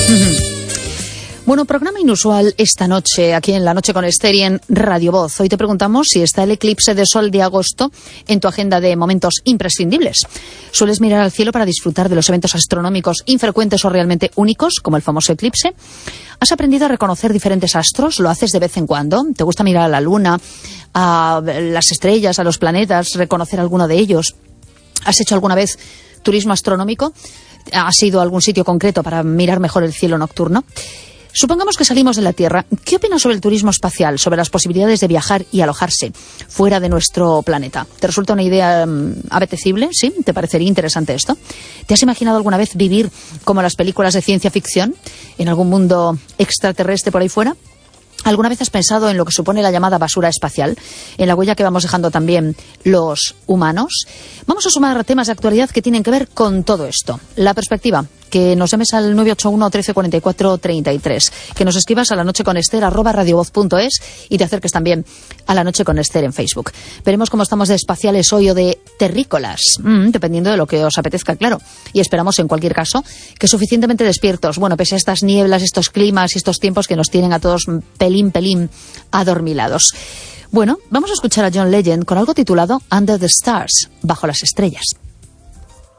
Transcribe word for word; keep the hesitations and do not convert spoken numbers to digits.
Bueno, programa inusual esta noche, aquí en La Noche con Esther y en Radio Voz. Hoy te preguntamos si está el eclipse de sol de agosto en tu agenda de momentos imprescindibles. ¿Sueles mirar al cielo para disfrutar de los eventos astronómicos infrecuentes o realmente únicos, como el famoso eclipse? ¿Has aprendido a reconocer diferentes astros? ¿Lo haces de vez en cuando? ¿Te gusta mirar a la luna, a las estrellas, a los planetas, reconocer alguno de ellos? ¿Has hecho alguna vez turismo astronómico? ¿Has ido a algún sitio concreto para mirar mejor el cielo nocturno? Supongamos que salimos de la Tierra. ¿Qué opinas sobre el turismo espacial, sobre las posibilidades de viajar y alojarse fuera de nuestro planeta? ¿Te resulta una idea um, apetecible? ¿Sí? ¿Te parecería interesante esto? ¿Te has imaginado alguna vez vivir como las películas de ciencia ficción, en algún mundo extraterrestre por ahí fuera? ¿Alguna vez has pensado en lo que supone la llamada basura espacial, en la huella que vamos dejando también los humanos? Vamos a sumar temas de actualidad que tienen que ver con todo esto. La perspectiva, que nos llames al nueve ocho uno, trece, cuarenta y cuatro, treinta y tres, que nos escribas a lanocheconester arroba radiovoz punto es y te acerques también a La Noche con Esther en Facebook. Veremos cómo estamos de espaciales hoy o de terrícolas, mm, dependiendo de lo que os apetezca, claro. Y esperamos, en cualquier caso, que suficientemente despiertos, bueno, pese a estas nieblas, estos climas y estos tiempos que nos tienen a todos pelín, pelín adormilados. Bueno, vamos a escuchar a John Legend con algo titulado Under the Stars, bajo las estrellas.